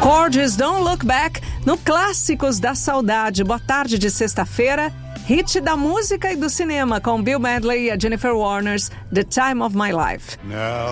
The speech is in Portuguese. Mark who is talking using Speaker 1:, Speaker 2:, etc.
Speaker 1: Chords Don't Look Back no Clássicos da Saudade. Boa tarde de sexta-feira. Hit da música e do cinema com Bill Medley e a Jennifer Warner's The Time of My Life.
Speaker 2: Now